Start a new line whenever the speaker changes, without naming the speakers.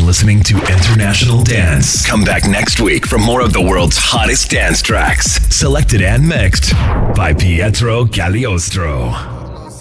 listening to International Dance. Come back next week for more of the world's hottest dance tracks, selected and mixed by Pietro Cagliostro.